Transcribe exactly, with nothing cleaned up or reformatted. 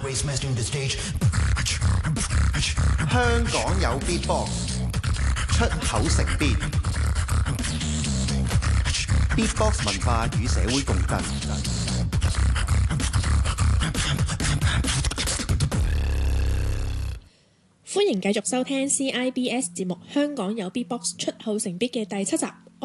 香港有 Beatbox， 出口成邊 Beatbox 文化與社會共振。 歡迎繼續收聽 C I B S 節目《香港有 Beatbox 出口成 beat》嘅第七集，